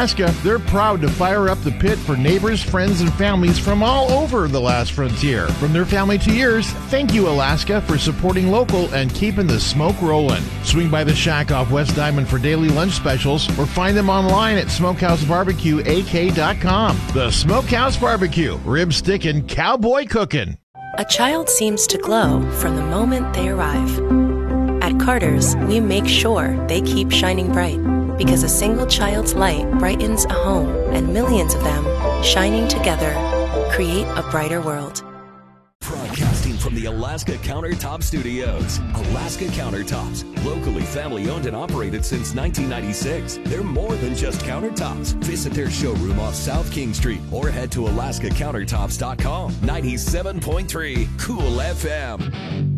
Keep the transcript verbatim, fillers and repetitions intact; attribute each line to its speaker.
Speaker 1: Alaska, they're proud to fire up the pit for neighbors, friends, and families from all over the last frontier. From their family to yours, thank you, Alaska, for supporting local and keeping the smoke rolling. Swing by the shack off West Diamond for daily lunch specials or find them online at smokehouse barbecue a k dot com. The Smokehouse Barbecue, rib stickin', cowboy cooking.
Speaker 2: A child seems to glow from the moment they arrive. At Carter's, we make sure they keep shining bright, because a single child's light brightens a home, and millions of them, shining together, create a brighter world.
Speaker 3: Broadcasting from the Alaska Countertop Studios. Alaska Countertops, locally family-owned and operated since nineteen ninety-six. They're more than just countertops. Visit their showroom off South King Street or head to alaska countertops dot com. ninety-seven point three Cool F M.